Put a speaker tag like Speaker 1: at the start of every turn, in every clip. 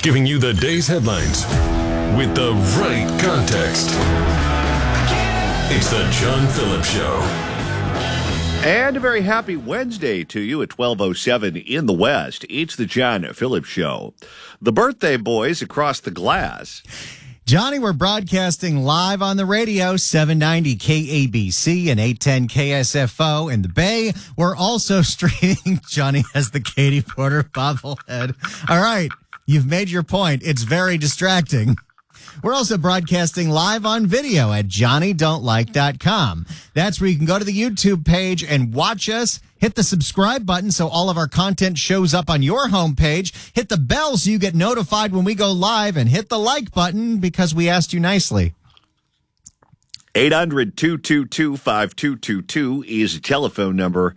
Speaker 1: giving you the day's headlines with the right context. It's the John Phillips Show.
Speaker 2: And a very happy Wednesday to you at 12:07 in the West. It's the John Phillips Show. The birthday boys across the glass.
Speaker 3: Johnny, we're broadcasting live on the radio, 790 KABC and 810 KSFO in the Bay. We're also streaming. Johnny has the Katie Porter bobblehead. All right, you've made your point. It's very distracting. We're also broadcasting live on video at johnnydon'tlike.com. That's where you can go to the YouTube page and watch us. Hit the subscribe button so all of our content shows up on your homepage. Hit the bell so you get notified when we go live, and hit the like button because we asked you nicely.
Speaker 2: 800-222-5222 is the telephone number,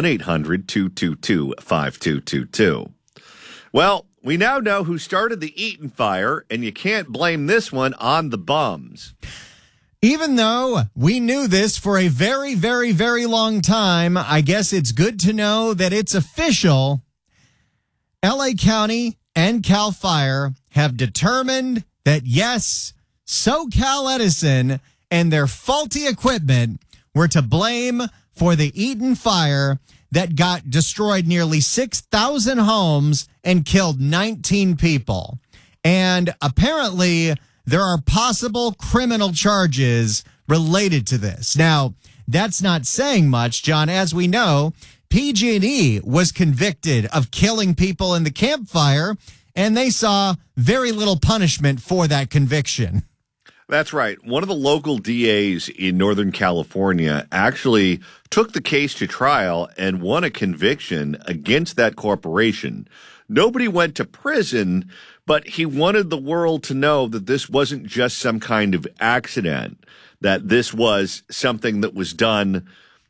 Speaker 2: 1-800-222-5222. Well, we now know who started the Eaton fire, and you can't blame this one on the bums.
Speaker 3: Even though we knew this for a very, very, very long time, I guess it's good to know that it's official. LA County and CAL FIRE have determined that, yes, SoCal Edison and their faulty equipment were to blame for the Eaton fire that destroyed nearly 6,000 homes and killed 19 people. And apparently there are possible criminal charges related to this. Now, that's not saying much, John. As we know, PG&E was convicted of killing people in the Camp Fire, and they saw very little punishment for that conviction.
Speaker 2: That's right. One of the local DAs in Northern California actually took the case to trial and won a conviction against that corporation. Nobody went to prison, but he wanted the world to know that this wasn't just some kind of accident, that this was something that was done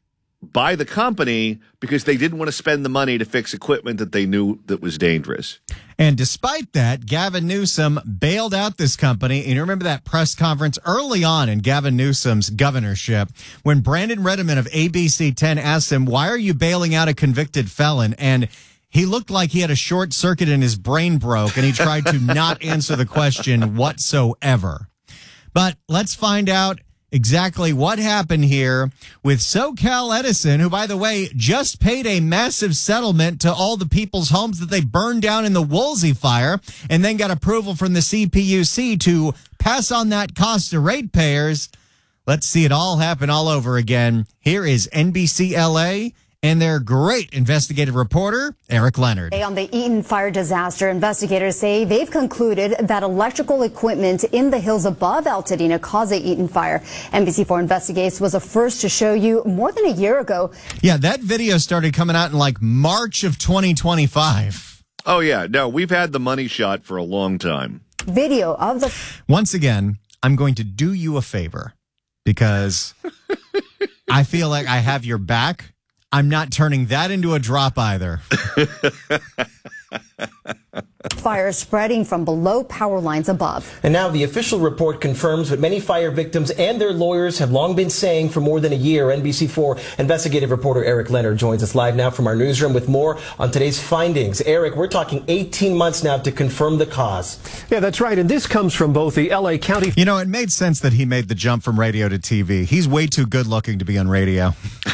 Speaker 2: by the company because they didn't want to spend the money to fix equipment that they knew that was dangerous.
Speaker 3: And despite that, Gavin Newsom bailed out this company. And you remember that press conference early on in Gavin Newsom's governorship when Brandon Redeman of ABC 10 asked him, why are you bailing out a convicted felon? And he looked like he had a short circuit and his brain broke, and he tried to not answer the question whatsoever. But let's find out exactly what happened here with SoCal Edison, who, by the way, just paid a massive settlement to all the people's homes that they burned down in the Woolsey fire, and then got approval from the CPUC to pass on that cost to ratepayers. Let's see it all happen all over again. Here is NBC LA and their great investigative reporter, Eric Leonard.
Speaker 4: On the Eaton fire disaster, investigators say they've concluded that electrical equipment in the hills above Altadena caused the Eaton fire. NBC4 Investigates was the first to show you more than a year ago.
Speaker 3: Yeah, that video started coming out in like March of 2025.
Speaker 2: Oh, yeah. No, we've had the money shot for a long time.
Speaker 4: Video of the...
Speaker 3: Once again, I'm going to do you a favor because I feel like I have your back. I'm not turning that into a drop either.
Speaker 4: Fire spreading from below power lines above.
Speaker 5: And now the official report confirms what many fire victims and their lawyers have long been saying for more than a year. NBC4 investigative reporter Eric Leonard joins us live now from our newsroom with more on today's findings. Eric, we're talking 18 months now to confirm the cause.
Speaker 6: Yeah, that's right. And this comes from both the LA County.
Speaker 3: You know, it made sense that he made the jump from radio to TV. He's way too good looking to be on radio.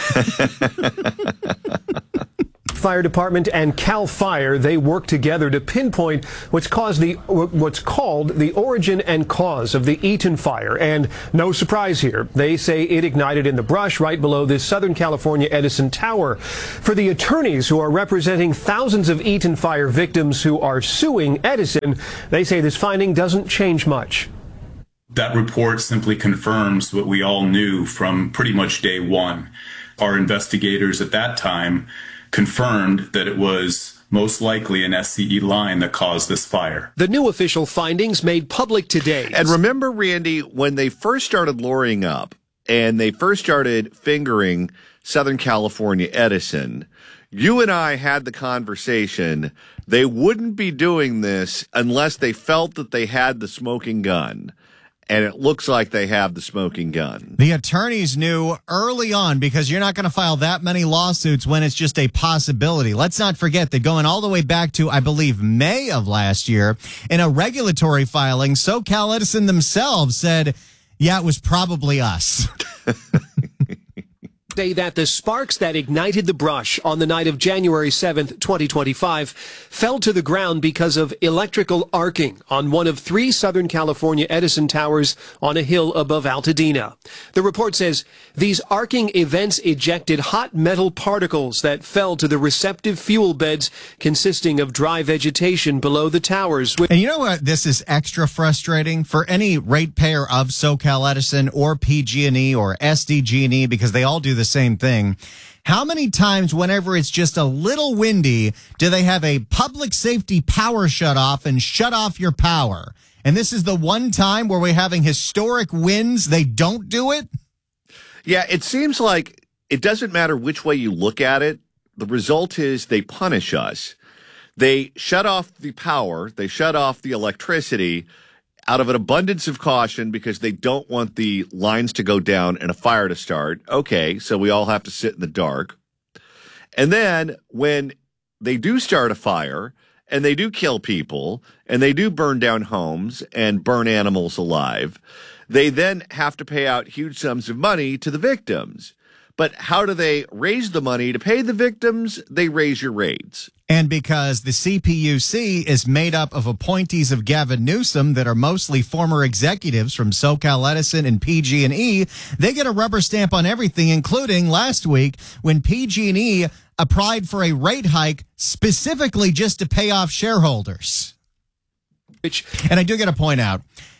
Speaker 6: Fire Department and CAL FIRE, they work together to pinpoint what's called the origin and cause of the Eaton fire. And no surprise here, they say it ignited in the brush right below this Southern California Edison tower. For the attorneys who are representing thousands of Eaton fire victims who are suing Edison, they say this finding doesn't change much.
Speaker 7: That report simply confirms what we all knew from pretty much day one. Our investigators at that time confirmed that it was most likely an SCE line that caused this fire.
Speaker 6: The new official findings made public today.
Speaker 2: And remember, Randy, when they first started lawyering up and they first started fingering Southern California Edison, you and I had the conversation. They wouldn't be doing this unless they felt that they had the smoking gun. and it looks like they have the smoking gun.
Speaker 3: The attorneys knew early on, because you're not going to file that many lawsuits when it's just a possibility. Let's not forget that going all the way back to, I believe, May of last year, in a regulatory filing, SoCal Edison themselves said, yeah, it was probably us.
Speaker 6: Say that the sparks that ignited the brush on the night of January 7th, 2025, fell to the ground because of electrical arcing on one of 3 Southern California Edison towers on a hill above Altadena. The report says these arcing events ejected hot metal particles that fell to the receptive fuel beds consisting of dry vegetation below the towers.
Speaker 3: And you know what? This is extra frustrating for any ratepayer of SoCal Edison or PG&E or SDG&E, because they all do the same thing. How many times, whenever it's just a little windy, do they have a public safety power shut off and shut off your power? And this is the one time where we're having historic winds, they don't do it?
Speaker 2: Yeah, it seems like it doesn't matter which way you look at it. The result is they punish us. They shut off the power, they shut off the electricity out of an abundance of caution because they don't want the lines to go down and a fire to start. Okay, so we all have to sit in the dark. And then when they do start a fire and they do kill people and they do burn down homes and burn animals alive, they then have to pay out huge sums of money to the victims. But how do they raise the money to pay the victims? They raise your rates.
Speaker 3: And because the CPUC is made up of appointees of Gavin Newsom that are mostly former executives from SoCal Edison and PG&E, they get a rubber stamp on everything, including last week when PG&E applied for a rate hike specifically just to pay off shareholders. And I do got to point out,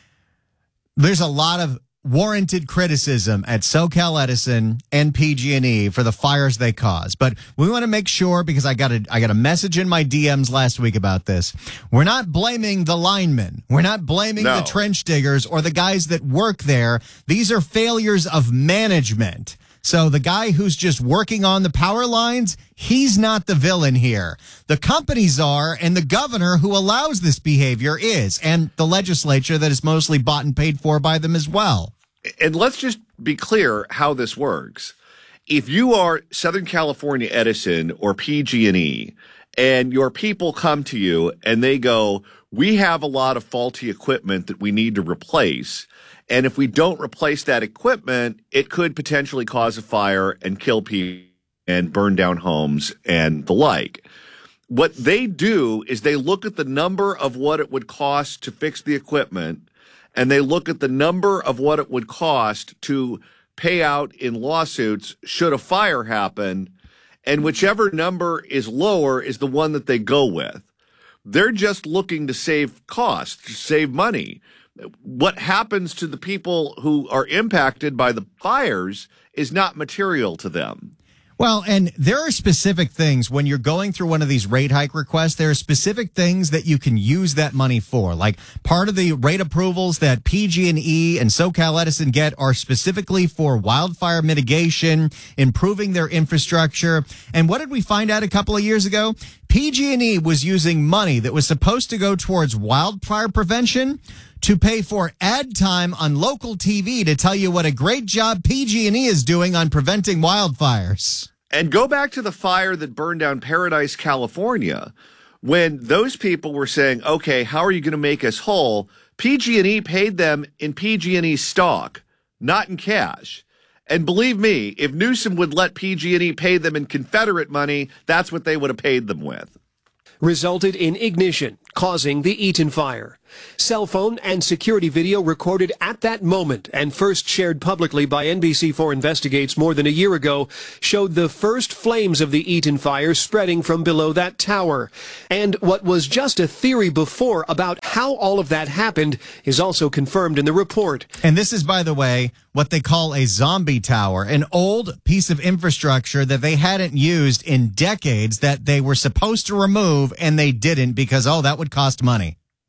Speaker 3: there's a lot of warranted criticism at SoCal Edison and PG&E for the fires they cause. But we want to make sure, because I got a message in my DMs last week about this. We're not blaming the linemen. We're not blaming the trench diggers or the guys that work there. These are failures of management. So the guy who's just working on the power lines, he's not the villain here. The companies are, and the governor who allows this behavior is, and the legislature that is mostly bought and paid for by them as well.
Speaker 2: And let's just be clear how this works. If you are Southern California Edison or PG&E and your people come to you and they go, we have a lot of faulty equipment that we need to replace, and if we don't replace that equipment, it could potentially cause a fire and kill people and burn down homes and the like. What they do is they look at the number of what it would cost to fix the equipment, and they look at the number of what it would cost to pay out in lawsuits should a fire happen, and whichever number is lower is the one that they go with. They're just looking to save costs, to save money. What happens to the people who are impacted by the fires is not material to them.
Speaker 3: Well, and there are specific things when you're going through one of these rate hike requests, there are specific things that you can use that money for. Like part of the rate approvals that PG&E and SoCal Edison get are specifically for wildfire mitigation, improving their infrastructure. And what did we find out a couple of years ago? PG&E was using money that was supposed to go towards wildfire prevention to pay for ad time on local TV to tell you what a great job PG&E is doing on preventing wildfires.
Speaker 2: And go back to the fire that burned down Paradise, California. When those people were saying, okay, how are you going to make us whole? PG&E paid them in PG&E stock, not in cash. And believe me, if Newsom would let PG&E pay them in Confederate money, that's what they would have paid them with.
Speaker 6: Resulted in ignition, causing the Eaton fire. Cell phone and security video recorded at that moment and first shared publicly by NBC4 Investigates more than a year ago showed the first flames of the Eaton fire spreading from below that tower. And what was just a theory before about how all of that happened is also confirmed in the report.
Speaker 3: And this is, by the way, what they call a zombie tower, an old piece of infrastructure that they hadn't used in decades that they were supposed to remove and they didn't because, that would cost money.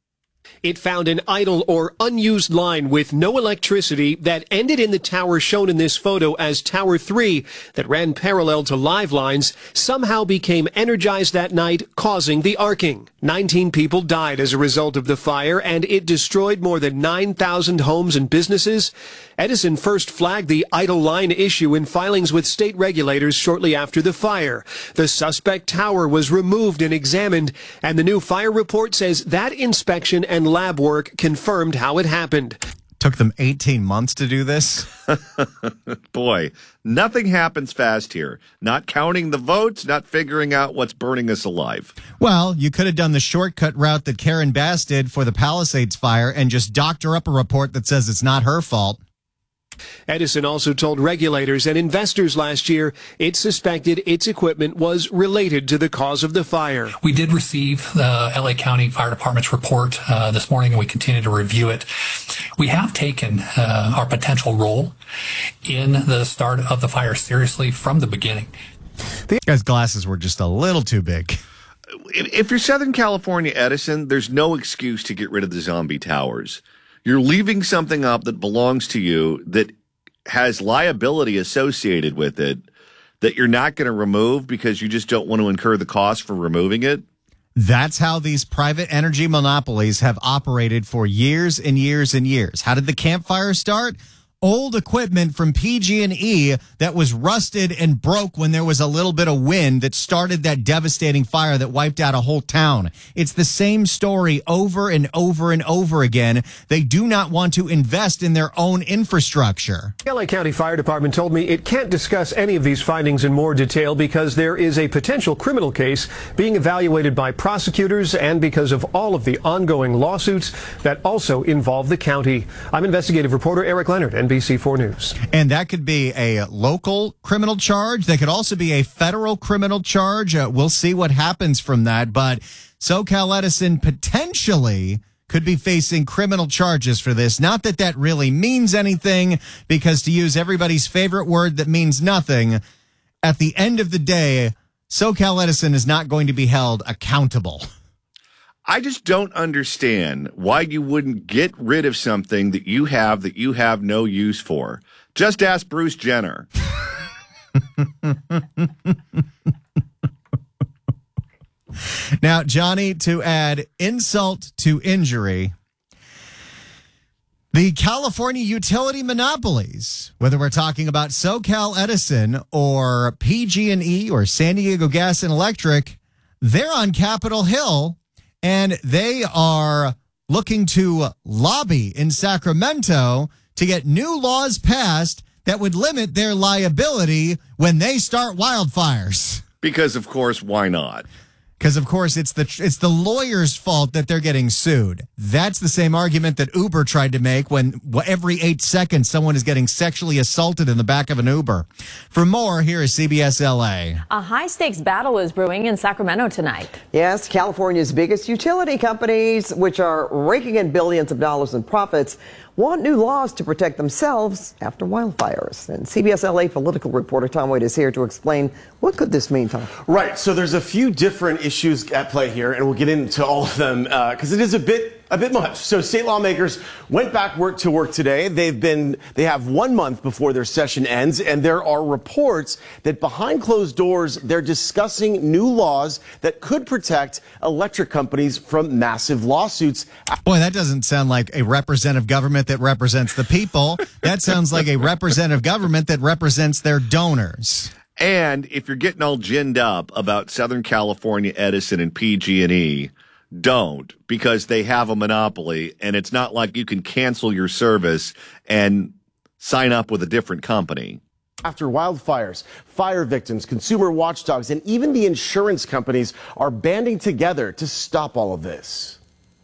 Speaker 6: It found an idle or unused line with no electricity that ended in the tower shown in this photo as Tower 3 that ran parallel to live lines, somehow became energized that night, causing the arcing. 19 people died as a result of the fire, and it destroyed more than 9,000 homes and businesses. Edison first flagged the idle line issue in filings with state regulators shortly after the fire. The suspect tower was removed and examined, and the new fire report says that inspection and lab work confirmed how it happened.
Speaker 3: Took them 18 months to do this.
Speaker 2: Boy, nothing happens fast here. Not counting the votes, not figuring out what's burning us alive.
Speaker 3: Well, you could have done the shortcut route that Karen Bass did for the Palisades fire and just doctor up a report that says it's not her fault.
Speaker 6: Edison also told regulators and investors last year it suspected its equipment was related to the cause of the fire.
Speaker 8: We did receive the LA County Fire Department's report this morning, and we continue to review it. We have taken our potential role in the start of the fire seriously from the beginning.
Speaker 3: These guy's glasses were just a little too big.
Speaker 2: If you're Southern California Edison, there's no excuse to get rid of the zombie towers. You're leaving something up that belongs to you that has liability associated with it that you're not going to remove because you just don't want to incur the cost for removing it.
Speaker 3: That's how these private energy monopolies have operated for years and years and years. How did the campfire start? Old equipment from PG&E that was rusted and broke when there was a little bit of wind that started that devastating fire that wiped out a whole town. It's the same story over and over and over again. They do not want to invest in their own infrastructure.
Speaker 6: The LA County Fire Department told me it can't discuss any of these findings in more detail because there is a potential criminal case being evaluated by prosecutors and because of all of the ongoing lawsuits that also involve the county. I'm investigative reporter Eric Leonard, NBC4 News.
Speaker 3: And that could be a local criminal charge. That could also be a federal criminal charge. We'll see what happens from that. But SoCal Edison potentially could be facing criminal charges for this. Not that that really means anything, because to use everybody's favorite word that means nothing, at the end of the day, SoCal Edison is not going to be held accountable.
Speaker 2: I just don't understand why you wouldn't get rid of something that you have no use for. Just ask Bruce Jenner.
Speaker 3: Now, Johnny, to add insult to injury, the California utility monopolies, whether we're talking about SoCal Edison or PG&E or San Diego Gas and Electric, they're on Capitol Hill. And they are looking to lobby in Sacramento to get new laws passed that would limit their liability when they start wildfires.
Speaker 2: Because, of course, why not?
Speaker 3: Because, of course, it's the lawyer's fault that they're getting sued. That's the same argument that Uber tried to make when every 8 seconds someone is getting sexually assaulted in the back of an Uber. For more, here is CBS LA.
Speaker 9: A high-stakes battle is brewing in Sacramento tonight.
Speaker 10: Yes, California's biggest utility companies, which are raking in billions of dollars in profits, want new laws to protect themselves after wildfires. And CBS LA political reporter Tom Wade is here to explain what could this mean, Tom.
Speaker 11: Right. So there's a few different issues at play here, and we'll get into all of them because it is a bit much. So state lawmakers went back to work today. They have 1 month before their session ends, and there are reports that behind closed doors, they're discussing new laws that could protect electric companies from massive lawsuits.
Speaker 3: Boy, that doesn't sound like a representative government that represents the people. That sounds like a representative government that represents their donors.
Speaker 2: And if you're getting all ginned up about Southern California Edison and PG&E, don't, because they have a monopoly, and it's not like you can cancel your service and sign up with a different company.
Speaker 11: After wildfires, fire victims, consumer watchdogs, and even the insurance companies are banding together to stop all of this.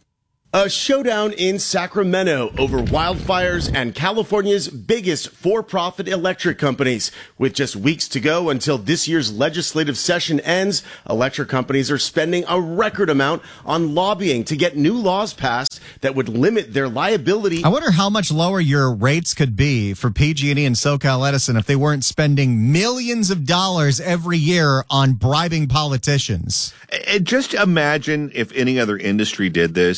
Speaker 11: A showdown in Sacramento over wildfires and California's biggest for-profit electric companies. With just weeks to go until this year's legislative session ends, electric companies are spending a record amount on lobbying to get new laws passed that would limit their liability.
Speaker 3: I wonder how much lower your rates could be for PG&E and SoCal Edison if they weren't spending millions of dollars every year on bribing politicians.
Speaker 2: Just imagine if any other industry did this, if this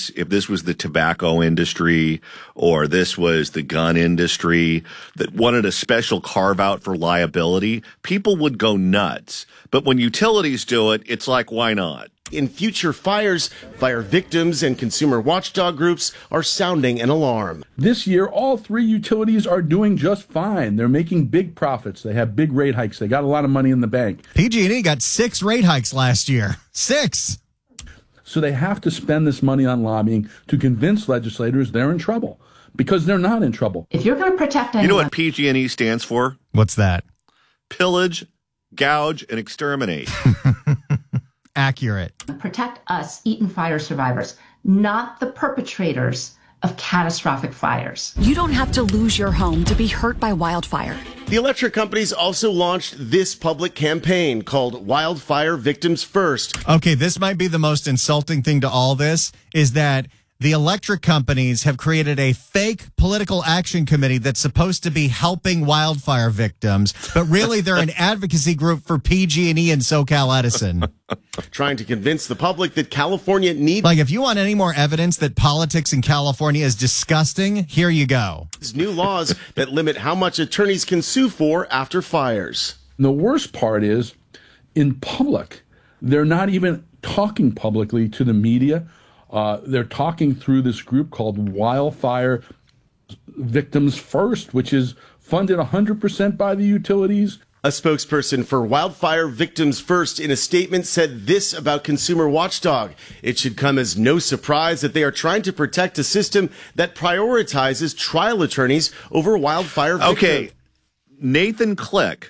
Speaker 2: this was the tobacco industry or this was the gun industry that wanted a special carve out for liability, people would go nuts. But when utilities do it, it's like, why not?
Speaker 11: In future fires, fire victims and consumer watchdog groups are sounding an alarm.
Speaker 12: This year, all three utilities are doing just fine. They're making big profits. They have big rate hikes. They got a lot of money in the bank.
Speaker 3: PG&E got 6 rate hikes last year. 6!
Speaker 12: So they have to spend this money on lobbying to convince legislators they're in trouble, because they're not in trouble.
Speaker 13: If you're going to protect anyone...
Speaker 2: You know what PG&E stands for?
Speaker 3: What's that?
Speaker 2: Pillage, gouge, and exterminate.
Speaker 3: Accurate.
Speaker 13: Protect us, Eaton Fire survivors, not the perpetrators of catastrophic fires.
Speaker 14: You don't have to lose your home to be hurt by wildfire.
Speaker 11: The electric companies also launched this public campaign called Wildfire Victims First.
Speaker 3: Okay, this might be the most insulting thing to all this, is that the electric companies have created a fake political action committee that's supposed to be helping wildfire victims, but really they're an advocacy group for PG&E and SoCal Edison.
Speaker 11: Trying to convince the public that California needs...
Speaker 3: Like, if you want any more evidence that politics in California is disgusting, here you go.
Speaker 11: ...new laws that limit how much attorneys can sue for after fires.
Speaker 12: The worst part is, in public, they're not even talking publicly to the media. They're talking through this group called Wildfire Victims First, which is funded 100% by the utilities.
Speaker 11: A spokesperson for Wildfire Victims First in a statement said this about Consumer Watchdog. It should come as no surprise that they are trying to protect a system that prioritizes trial attorneys over wildfire victims.
Speaker 2: Okay, Nathan Click,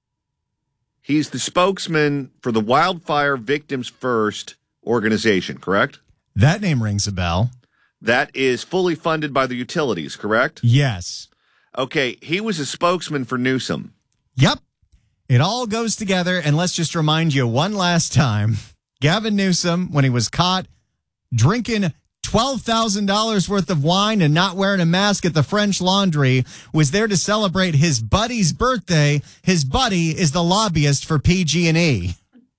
Speaker 2: he's the spokesman for the Wildfire Victims First organization, correct?
Speaker 3: That name rings a bell.
Speaker 2: That is fully funded by the utilities, correct?
Speaker 3: Yes.
Speaker 2: Okay, he was a spokesman for Newsom.
Speaker 3: Yep. It all goes together, and let's just remind you one last time. Gavin Newsom, when he was caught drinking $12,000 worth of wine and not wearing a mask at the French Laundry, was there to celebrate his buddy's birthday. His buddy is the lobbyist for PG&E.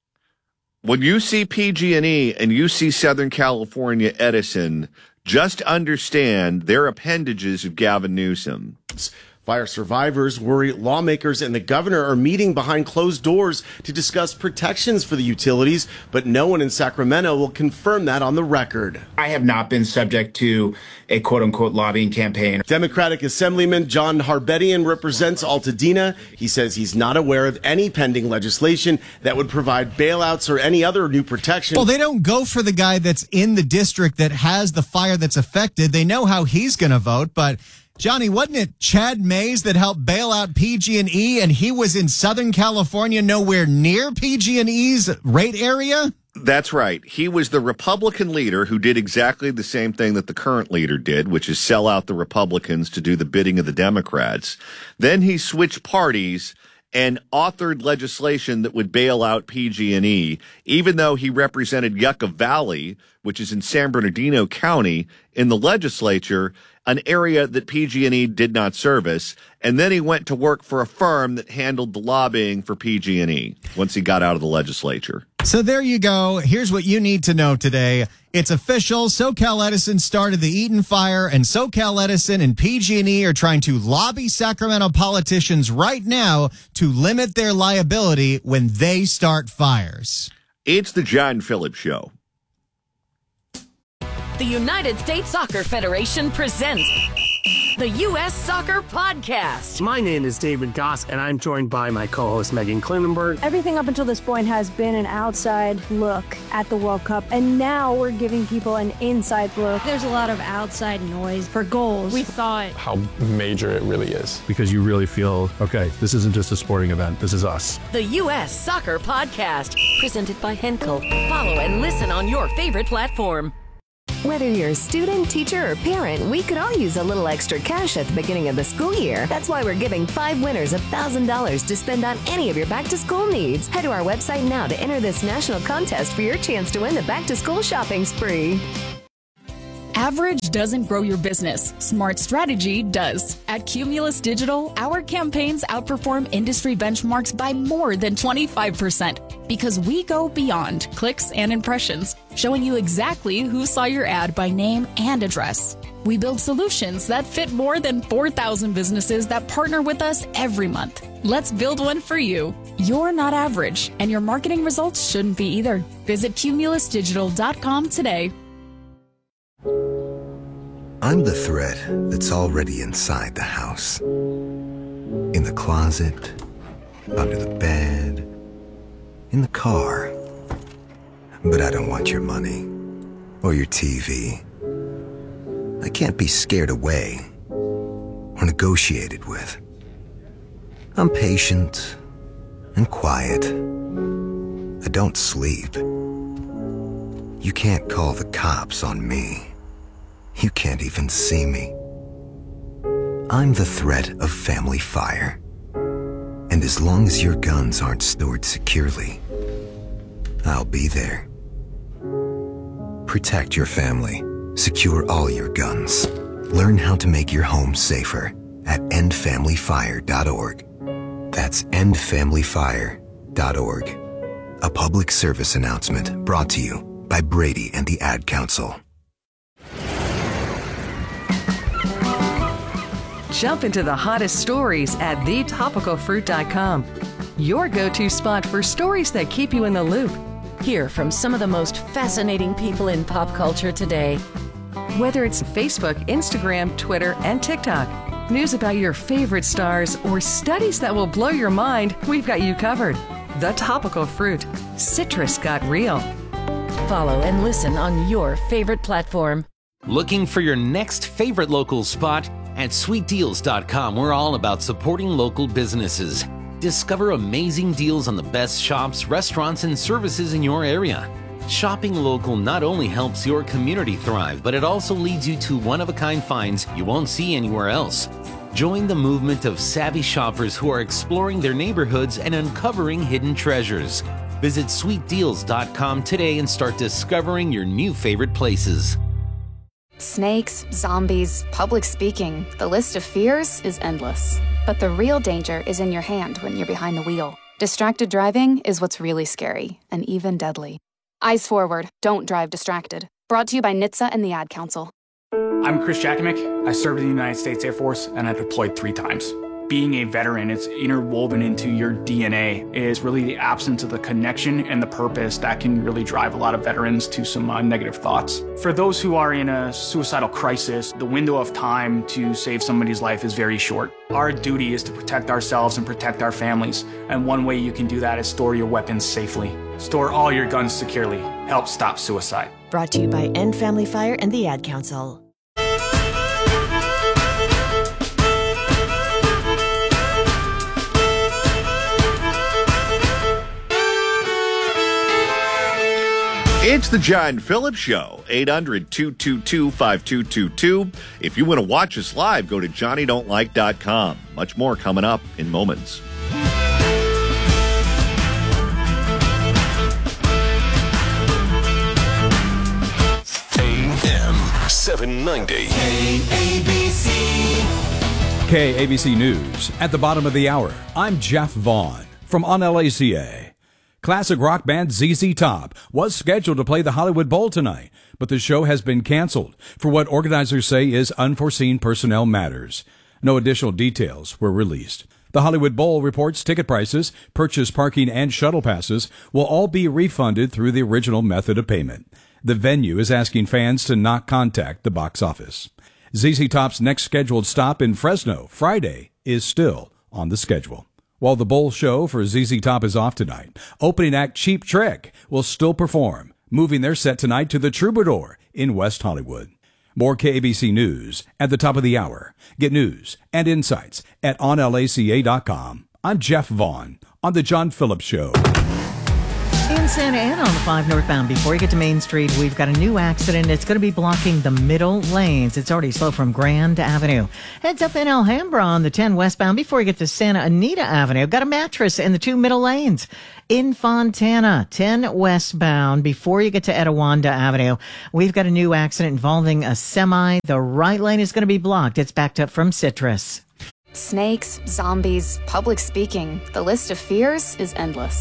Speaker 2: When you see PG&E and you see Southern California Edison, just understand they're appendages of Gavin Newsom.
Speaker 11: Fire survivors worry lawmakers and the governor are meeting behind closed doors to discuss protections for the utilities, but no one in Sacramento will confirm that on the record.
Speaker 15: I have not been subject to a quote-unquote lobbying campaign.
Speaker 11: Democratic Assemblyman John Harbedian represents Altadena. He says he's not aware of any pending legislation that would provide bailouts or any other new protection.
Speaker 3: Well, they don't go for the guy that's in the district that has the fire that's affected. They know how he's going to vote, but... Johnny, wasn't it Chad Mays that helped bail out PG&E, and he was in Southern California, nowhere near PG&E's rate area?
Speaker 2: That's right. He was the Republican leader who did exactly the same thing that the current leader did, which is sell out the Republicans to do the bidding of the Democrats. Then he switched parties and authored legislation that would bail out PG&E, even though he represented Yucca Valley, which is in San Bernardino County, in the legislature, an area that PG&E did not service. And then he went to work for a firm that handled the lobbying for PG&E once he got out of the legislature.
Speaker 3: So there you go. Here's what you need to know today. It's official. SoCal Edison started the Eaton fire, and SoCal Edison and PG&E are trying to lobby Sacramento politicians right now to limit their liability when they start fires.
Speaker 2: It's the John Phillips Show.
Speaker 16: The United States Soccer Federation presents the U.S. Soccer Podcast.
Speaker 17: My name is David Goss, and I'm joined by my co-host Megan Klinenberg.
Speaker 18: Everything up until this point has been an outside look at the World Cup, and now we're giving people an inside look.
Speaker 19: There's a lot of outside noise for goals.
Speaker 20: We thought
Speaker 21: how major it really is.
Speaker 22: Because you really feel, okay, this isn't just a sporting event. This is us.
Speaker 16: The U.S. Soccer Podcast, presented by Henkel. Follow and listen on your favorite platform.
Speaker 23: Whether you're a student, teacher, or parent, we could all use a little extra cash at the beginning of the school year. That's why we're giving 5 winners $1,000 to spend on any of your back-to-school needs. Head to our website now to enter this national contest for your chance to win the back-to-school shopping spree.
Speaker 24: Average doesn't grow your business. Smart strategy does. At Cumulus Digital, our campaigns outperform industry benchmarks by more than 25%. Because we go beyond clicks and impressions, showing you exactly who saw your ad by name and address. We build solutions that fit more than 4,000 businesses that partner with us every month. Let's build one for you. You're not average, and your marketing results shouldn't be either. Visit cumulusdigital.com today.
Speaker 1: I'm the thread that's already inside the house. In the closet, under the bed, in the car. But I don't want your money or your TV. I can't be scared away or negotiated with. I'm patient and quiet. I don't sleep. You can't call the cops on me. You can't even see me. I'm the threat of family fire. And as long as your guns aren't stored securely, I'll be there. Protect your family. Secure all your guns. Learn how to make your home safer at endfamilyfire.org. That's endfamilyfire.org. A public service announcement brought to you by Brady and the Ad Council.
Speaker 4: Jump into the hottest stories at thetopicalfruit.com. Your go-to spot for stories that keep you in the loop.
Speaker 16: Hear from some of the most fascinating people in pop culture today.
Speaker 4: Whether it's Facebook, Instagram, Twitter, and TikTok, news about your favorite stars, or studies that will blow your mind, we've got you covered. The Topical Fruit. Citrus got real.
Speaker 16: Follow and listen on your favorite platform.
Speaker 5: Looking for your next favorite local spot? At sweetdeals.com, we're all about supporting local businesses. Discover amazing deals on the best shops, restaurants, and services in your area. Shopping local not only helps your community thrive, but it also leads you to one-of-a-kind finds you won't see anywhere else. Join the movement of savvy shoppers who are exploring their neighborhoods and uncovering hidden treasures. Visit sweetdeals.com today and start discovering your new favorite places.
Speaker 14: Snakes, zombies, public speaking. The list of fears is endless. But the real danger is in your hand when you're behind the wheel. Distracted driving is what's really scary and even deadly. Eyes forward, don't drive distracted. Brought to you by NHTSA and the Ad Council.
Speaker 20: I'm Chris Jakimick. I served in the United States Air Force and I deployed 3 times. Being a veteran, it's interwoven into your DNA. It is really the absence of the connection and the purpose that can really drive a lot of veterans to some negative thoughts. For those who are in a suicidal crisis, the window of time to save somebody's life is very short. Our duty is to protect ourselves and protect our families. And one way you can do that is store your weapons safely. Store all your guns securely. Help stop suicide.
Speaker 16: Brought to you by End Family Fire and the Ad Council.
Speaker 2: It's the John Phillips Show, 800-222-5222. If you want to watch us live, go to johnnydon'tlike.com. Much more coming up in moments.
Speaker 25: AM 790.
Speaker 26: KABC News. At the bottom of the hour, I'm Jeff Vaughn from On LACA. Classic rock band ZZ Top was scheduled to play the Hollywood Bowl tonight, but the show has been canceled for what organizers say is unforeseen personnel matters. No additional details were released. The Hollywood Bowl reports ticket prices, purchase parking, and shuttle passes will all be refunded through the original method of payment. The venue is asking fans to not contact the box office. ZZ Top's next scheduled stop in Fresno, Friday, is still on the schedule. While the Bowl show for ZZ Top is off tonight, opening act Cheap Trick will still perform, moving their set tonight to the Troubadour in West Hollywood. More KABC News at the top of the hour. Get news and insights at onlaca.com. I'm Jeff Vaughn on The John Phillips Show.
Speaker 27: In Santa Ana on the 5 northbound, before you get to Main Street, we've got a new accident. It's going to be blocking the middle lanes. It's already slow from Grand Avenue. Heads up in Alhambra on the 10 westbound before you get to Santa Anita Avenue. Got a mattress in the 2 middle lanes. In Fontana, 10 westbound before you get to Etiwanda Avenue, we've got a new accident involving a semi. The right lane is going to be blocked. It's backed up from Citrus.
Speaker 14: Snakes, zombies, public speaking. The list of fears is endless.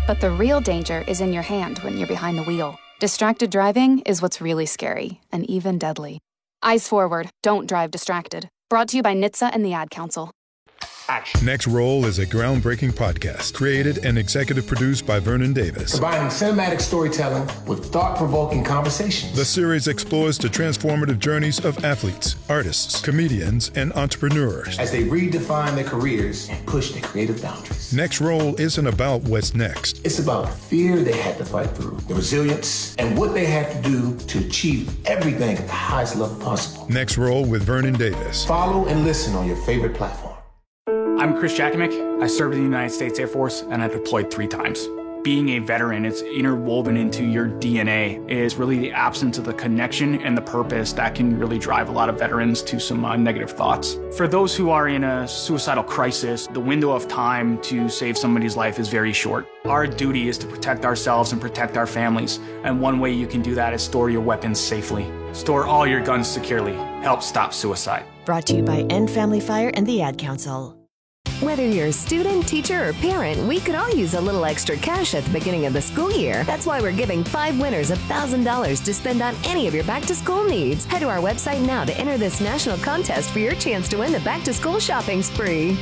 Speaker 14: But the real danger is in your hand when you're behind the wheel. Distracted driving is what's really scary and even deadly. Eyes forward. Don't drive distracted. Brought to you by NHTSA and the Ad Council.
Speaker 6: Next Roll is a groundbreaking podcast created and executive produced by Vernon Davis.
Speaker 7: Combining cinematic storytelling with thought-provoking conversations.
Speaker 6: The series explores the transformative journeys of athletes, artists, comedians, and entrepreneurs
Speaker 7: as they redefine their careers and push their creative boundaries.
Speaker 6: Next Roll isn't about what's next.
Speaker 7: It's about the fear they had to fight through, the resilience, and what they had to do to achieve everything at the highest level possible.
Speaker 6: Next Roll with Vernon Davis.
Speaker 7: Follow and listen on your favorite platform.
Speaker 20: I'm Chris Jakovic. I served in the United States Air Force and I deployed 3 times. Being a veteran, it's interwoven into your DNA, is really the absence of the connection and the purpose that can really drive a lot of veterans to some negative thoughts. For those who are in a suicidal crisis, the window of time to save somebody's life is very short. Our duty is to protect ourselves and protect our families, and one way you can do that is store your weapons safely. Store all your guns securely. Help stop suicide.
Speaker 8: Brought to you by End Family Fire and the Ad Council.
Speaker 23: Whether you're a student, teacher, or parent, we could all use a little extra cash at the beginning of the school year. That's why we're giving 5 winners $1,000 to spend on any of your back-to-school needs. Head to our website now to enter this national contest for your chance to win the back-to-school shopping spree.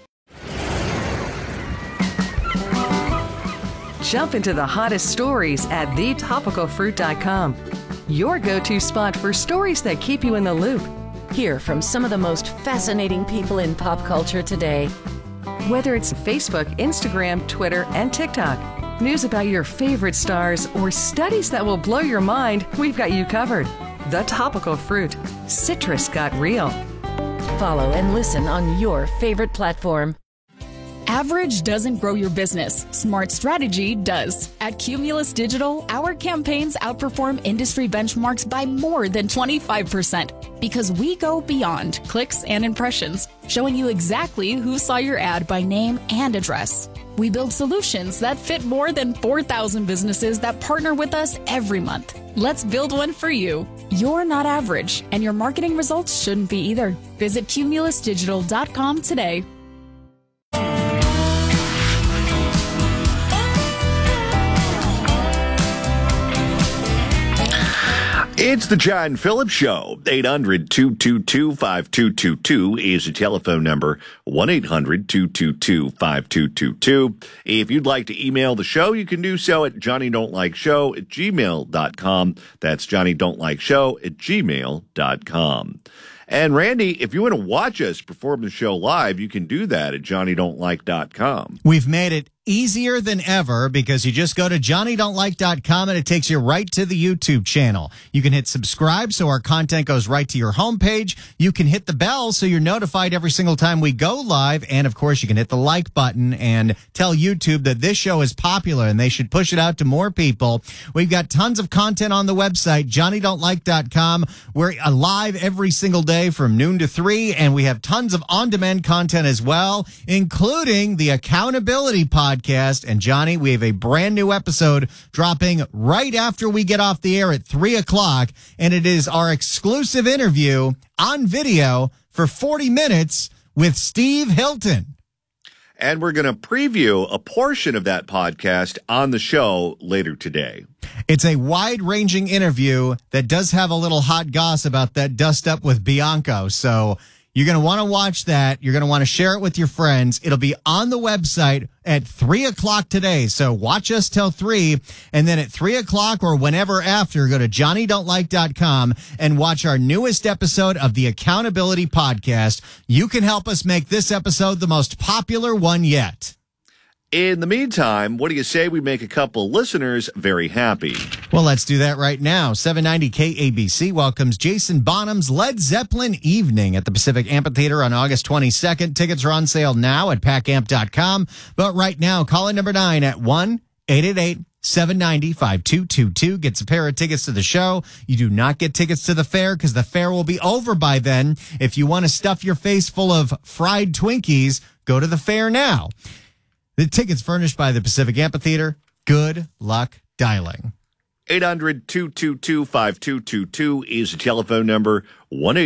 Speaker 4: Jump into the hottest stories at thetopicalfruit.com. Your go-to spot for stories that keep you in the loop.
Speaker 16: Hear from some of the most fascinating people in pop culture today.
Speaker 4: Whether it's Facebook, Instagram, Twitter, and TikTok, news about your favorite stars, or studies that will blow your mind, we've got you covered. The Topical Fruit. Citrus got real.
Speaker 16: Follow and listen on your favorite platform.
Speaker 24: Average doesn't grow your business. Smart strategy does. At Cumulus Digital, our campaigns outperform industry benchmarks by more than 25% because we go beyond clicks and impressions, showing you exactly who saw your ad by name and address. We build solutions that fit more than 4,000 businesses that partner with us every month. Let's build one for you. You're not average, and your marketing results shouldn't be either. Visit cumulusdigital.com today.
Speaker 2: It's the John Phillips Show. 800-222-5222 is the telephone number. 1-800-222-5222. If you'd like to email the show, you can do so at johnnydon'tlikeshow@gmail.com. That's johnnydon'tlikeshow@gmail.com. And Randy, if you want to watch us perform the show live, you can do that at johnnydon'tlike.com.
Speaker 3: We've made it easier than ever because you just go to johnnydon'tlike.com and it takes you right to the YouTube channel. You can hit subscribe so our content goes right to your homepage. You can hit the bell so you're notified every single time we go live. And of course, you can hit the like button and tell YouTube that this show is popular and they should push it out to more people. We've got tons of content on the website, johnnydon'tlike.com. We're live every single day from noon to 3, and we have tons of on-demand content as well, including the Accountability Podcast. And Johnny, we have a brand new episode dropping right after we get off the air at 3 o'clock. And it is our exclusive interview on video for 40 minutes with Steve Hilton.
Speaker 2: And we're going to preview a portion of that podcast on the show later today.
Speaker 3: It's a wide-ranging interview that does have a little hot goss about that dust up with Bianco. So you're going to want to watch that. You're going to want to share it with your friends. It'll be on the website at 3 o'clock today. So watch us till 3. And then at 3 o'clock or whenever after, go to johnnydon'tlike.com and watch our newest episode of the Accountability Podcast. You can help us make this episode the most popular one yet.
Speaker 2: In the meantime, what do you say we make a couple listeners very happy?
Speaker 3: Well, let's do that right now. 790 KABC welcomes Jason Bonham's Led Zeppelin Evening at the Pacific Amphitheater on August 22nd. Tickets are on sale now at packamp.com. But right now, call in number 9 at 1-888-790-5222. Gets a pair of tickets to the show. You do not get tickets to the fair because the fair will be over by then. If you want to stuff your face full of fried Twinkies, go to the fair now. The tickets furnished by the Pacific Amphitheater. Good luck dialing.
Speaker 2: 800-222-5222 is the telephone number. 1-800